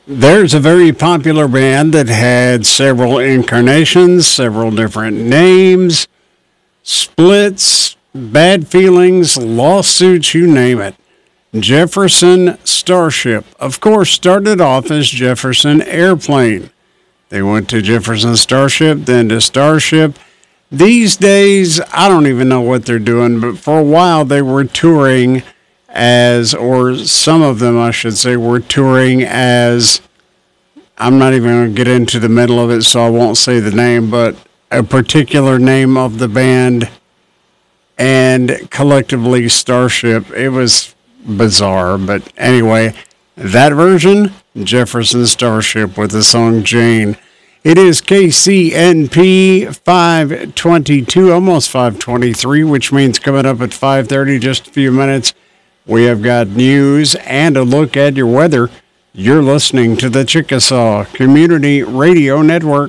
There's a very popular band that had several incarnations, several different names, splits, bad feelings, lawsuits, you name it. Jefferson Starship, of course, started off as Jefferson Airplane. They went to Jefferson Starship, then to Starship. These days, I don't even know what they're doing, but for a while they were touring as, or some of them, I should say, were touring as, I'm not even going to get into the middle of it, so I won't say the name, but a particular name of the band and collectively Starship. It was bizarre, but anyway, that version, Jefferson Starship with the song Jane. It is KCNP 522, almost 523, which means coming up at 5:30, just a few minutes, we have got news and a look at your weather. You're listening to the Chickasaw Community Radio Network.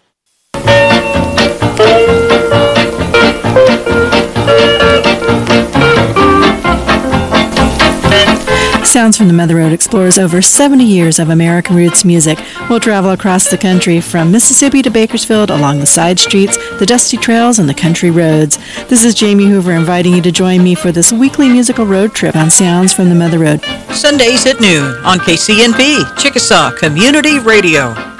Sounds from the Mother Road explores over 70 years of American roots music. We'll travel across the country from Mississippi to Bakersfield along the side streets, the dusty trails, and the country roads. This is Jamie Hoover inviting you to join me for this weekly musical road trip on Sounds from the Mother Road. Sundays at noon on KCNP, Chickasaw Community Radio.